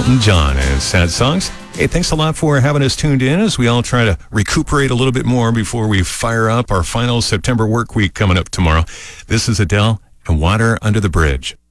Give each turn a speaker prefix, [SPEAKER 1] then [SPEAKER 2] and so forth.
[SPEAKER 1] Elton John and Sad Songs. Hey, thanks a lot for having us tuned in as we all try to recuperate a little bit more before we fire up our final September work week coming up tomorrow. This is Adele and Water Under the Bridge.